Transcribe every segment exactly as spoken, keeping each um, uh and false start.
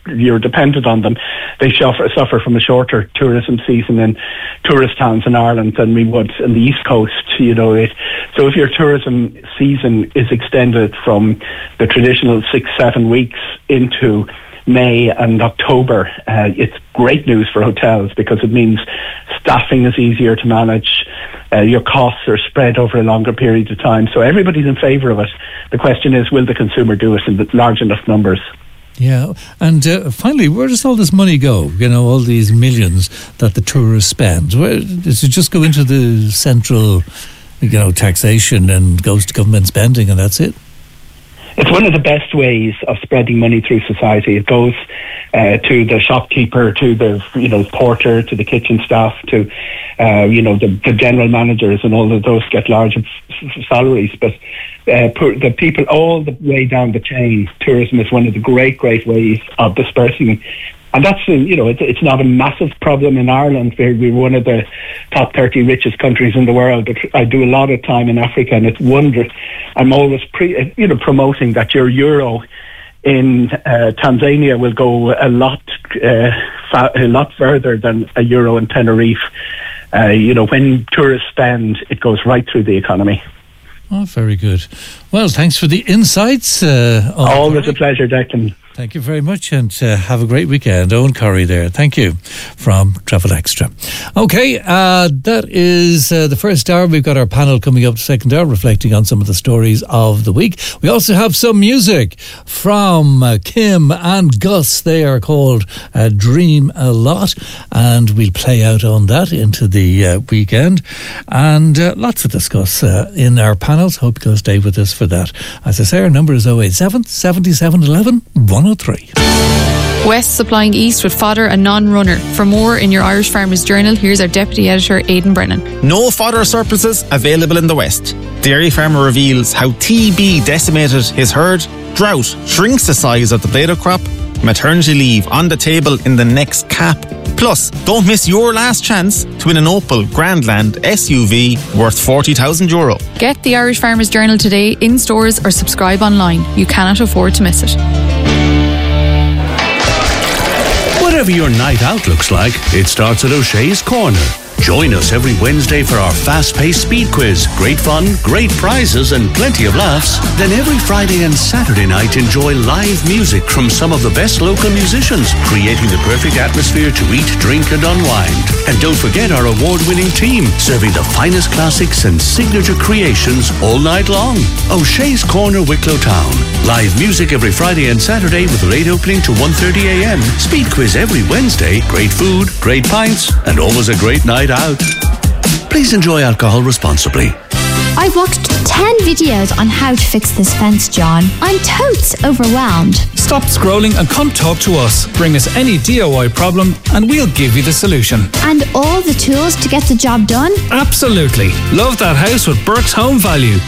you're dependent on them, they suffer, suffer from a shorter tourism season in tourist towns in Ireland than we would in the East Coast. You know, it, so if your tourism season is extended from the traditional six, seven weeks into May and October, uh, it's great news for hotels because it means staffing is easier to manage. Uh, your costs are spread over a longer period of time. So everybody's in favour of it. The question is, will the consumer do it in large enough numbers? Yeah, and uh, finally, where does all this money go? You know, all these millions that the tourists spend. Where, does it just go into the central, you know, taxation and goes to government spending and that's it? It's one of the best ways of spreading money through society. It goes uh, to the shopkeeper, to the you know porter, to the kitchen staff, to uh, you know the, the general managers, and all of those get large f- salaries. But uh, the people all the way down the chain, tourism is one of the great, great ways of dispersing. And that's, you know, it's, it's not a massive problem in Ireland. We're, we're one of the top thirty richest countries in the world. But I do a lot of time in Africa, and it's wondrous. I'm always, pre, you know, promoting that your euro in uh, Tanzania will go a lot, uh, fa- a lot further than a euro in Tenerife. Uh, you know, when tourists spend, it goes right through the economy. Oh, very good. Well, thanks for the insights. Uh, Always Curry. A pleasure, Declan. Thank you very much, and uh, have a great weekend. Owen Curry there. Thank you from Travel Extra. Okay, uh, that is uh, the first hour. We've got our panel coming up the second hour, reflecting on some of the stories of the week. We also have some music from uh, Kim and Gus. They are called uh, Dream A Lot, and we'll play out on that into the uh, weekend. And uh, lots to discuss uh, in our panels. Hope you'll stay with us for that. As I say, our number is oh eight seven, seven seven one one, one oh three. West supplying East with fodder and non-runner. For more in your Irish Farmers Journal, here's our Deputy Editor, Aidan Brennan. No fodder surpluses available in the West. Dairy Farmer reveals how T B decimated his herd, drought shrinks the size of the potato crop, maternity leave on the table in the next cap. Plus, don't miss your last chance to win an Opel Grandland S U V worth forty thousand euro. Get the Irish Farmers Journal today in stores or subscribe online. You cannot afford to miss it. Whatever your night out looks like, it starts at O'Shea's Corner. Join us every Wednesday for our fast-paced speed quiz. Great fun, great prizes and plenty of laughs. Then every Friday and Saturday night, enjoy live music from some of the best local musicians, creating the perfect atmosphere to eat, drink and unwind. And don't forget our award-winning team, serving the finest classics and signature creations all night long. O'Shea's Corner, Wicklow Town. Live music every Friday and Saturday with late opening to one thirty a.m. Speed quiz every Wednesday. Great food, great pints and always a great night out. Please enjoy alcohol responsibly. I've watched ten videos on how to fix this fence, John. I'm totes overwhelmed. Stop scrolling and come talk to us. Bring us any D I Y problem and we'll give you the solution. And all the tools to get the job done? Absolutely. Love that house with Burke's Home Value.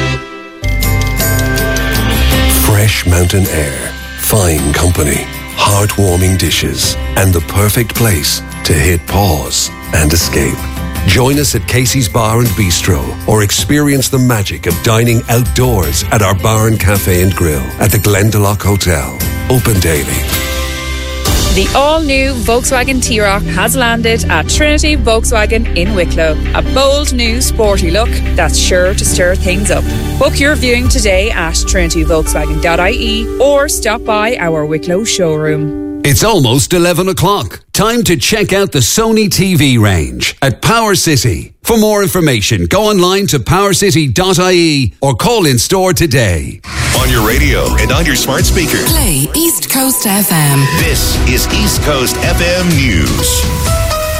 Fresh mountain air, fine company, heartwarming dishes, and the perfect place to hit pause and escape. Join us at Casey's Bar and Bistro or experience the magic of dining outdoors at our bar and cafe and grill at the Glendalough Hotel. Open daily. The all-new Volkswagen T-Roc has landed at Trinity Volkswagen in Wicklow. A bold new sporty look that's sure to stir things up. Book your viewing today at trinity volkswagen dot I E or stop by our Wicklow showroom. It's almost eleven o'clock. Time to check out the Sony T V range at Power City. For more information, go online to power city dot I E or call in store today. On your radio and on your smart speaker. Play East Coast F M. This is East Coast F M News.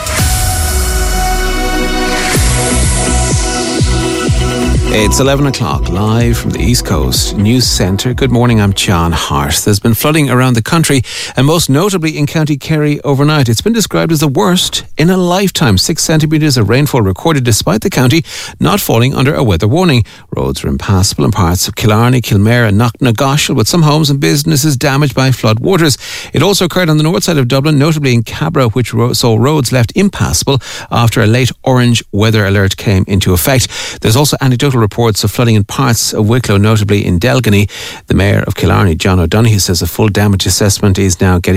It's eleven o'clock, live from the East Coast News Centre. Good morning, I'm John Hart. There's been flooding around the country, and most notably in County Kerry overnight. It's been described as the worst in a lifetime. Six centimetres of rainfall recorded despite the county not falling under a weather warning. Roads are impassable in parts of Killarney, Kilmare and Knocknagoshel, with some homes and businesses damaged by flood waters. It also occurred on the north side of Dublin, notably in Cabra, which saw roads left impassable after a late orange weather alert came into effect. There's also anecdotal reports of flooding in parts of Wicklow, notably in Delgany. The Mayor of Killarney, John O'Donoghue, says a full damage assessment is now getting